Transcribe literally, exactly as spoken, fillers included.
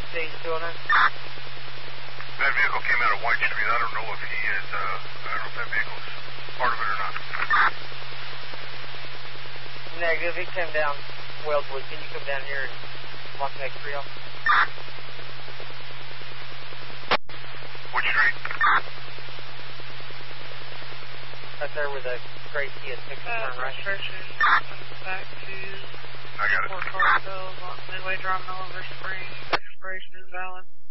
stage two oh nine. That vehicle came out of White Street. I don't know if he is, uh, I don't know if that vehicle's part of it or not. Negative, he came down Wellswood. Can you come down here and lock the next three off? Which street? Right there with the gray Kia six Uh, turn right. registration back to I got it. Fort Carsville, Midway Drive, Oliver Springs. Expiration is valid.